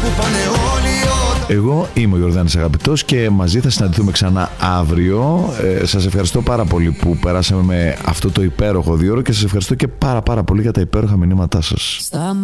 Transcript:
Εγώ είμαι ο Γιορδάνης Αγαπητός και μαζί θα συναντηθούμε ξανά αύριο. Σας ευχαριστώ πάρα πολύ που περάσαμε με αυτό το υπέροχο 2 ώρο και σας ευχαριστώ και πάρα πολύ για τα υπέροχα μηνύματά σας.